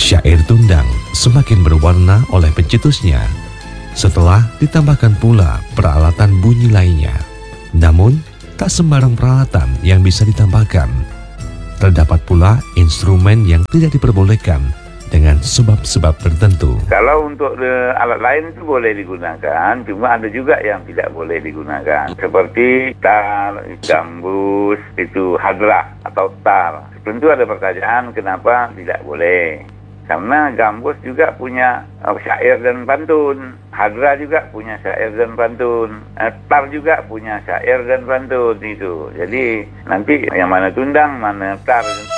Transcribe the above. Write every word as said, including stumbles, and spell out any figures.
Syair Tundang semakin berwarna oleh pencetusnya setelah ditambahkan pula peralatan bunyi lainnya. Namun, tak sembarang peralatan yang bisa ditambahkan. Terdapat pula instrumen yang tidak diperbolehkan dengan sebab-sebab tertentu. Kalau untuk uh, alat lain itu boleh digunakan, cuma ada juga yang tidak boleh digunakan. Seperti tar, gambus, itu hadrah atau tar. Tentu ada pertanyaan kenapa tidak boleh. Karena gambus juga punya uh, syair dan pantun, hadrah juga punya syair dan pantun, uh, tar juga punya syair dan pantun itu. Jadi nanti yang mana tundang, mana tar.